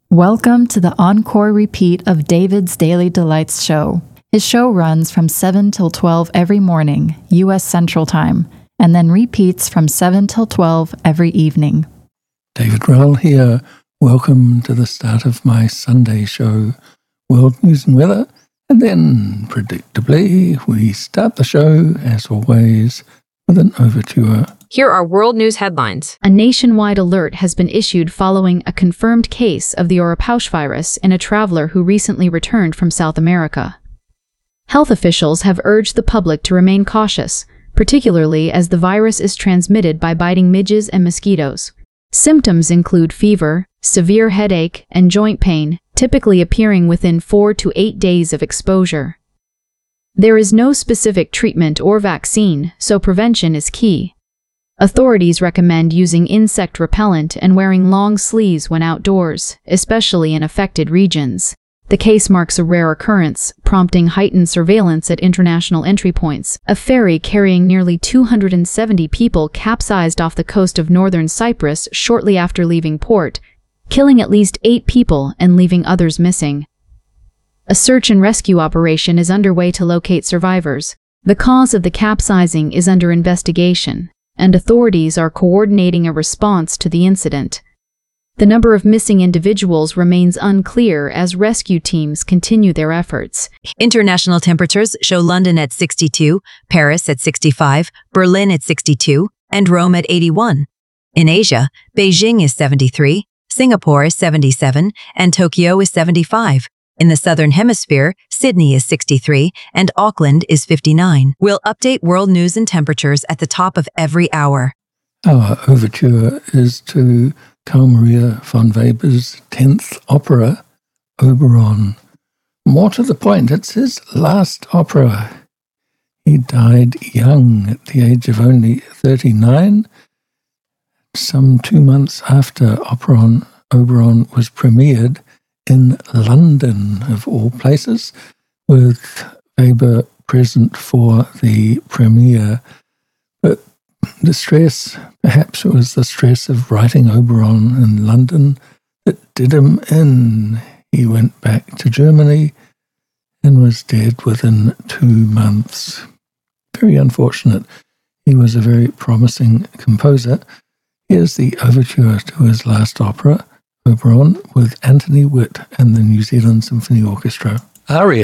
Welcome to the encore repeat of David's Daily Delights show. His show runs from 7 till 12 every morning, U.S. Central Time, and then repeats from 7 till 12 every evening. David Rowell here. Welcome to the start of my Sunday show, World News and Weather, and then, predictably, we start the show, as always, with an overture. Here are world news headlines. A nationwide alert has been issued following a confirmed case of the Oropouche virus in a traveler who recently returned from South America. Health officials have urged the public to remain cautious, particularly as the virus is transmitted by biting midges and mosquitoes. Symptoms include fever, severe headache, and joint pain, typically appearing within 4 to 8 days of exposure. There is no specific treatment or vaccine, so prevention is key. Authorities recommend using insect repellent and wearing long sleeves when outdoors, especially in affected regions. The case marks a rare occurrence, prompting heightened surveillance at international entry points. A ferry carrying nearly 270 people capsized off the coast of northern Cyprus shortly after leaving port, killing at least 8 people and leaving others missing. A search and rescue operation is underway to locate survivors. The cause of the capsizing is under investigation, and authorities are coordinating a response to the incident. The number of missing individuals remains unclear as rescue teams continue their efforts. International temperatures show London at 62, Paris at 65, Berlin at 62, and Rome at 81. In Asia, Beijing is 73, Singapore is 77, and Tokyo is 75. In the Southern Hemisphere, Sydney is 63 and Auckland is 59. We'll update world news and temperatures at the top of every hour. Our overture is to Carl Maria von Weber's 10th opera, Oberon. More to the point, it's his last opera. He died young at the age of only 39, some 2 months after Oberon was premiered in London, of all places, with Weber present for the premiere. But the stress, perhaps it was the stress of writing Oberon in London that did him in. He went back to Germany and was dead within 2 months. Very unfortunate. He was a very promising composer. Here's the overture to his last opera, Oberon, with Anthony Witt and the New Zealand Symphony Orchestra. Aria.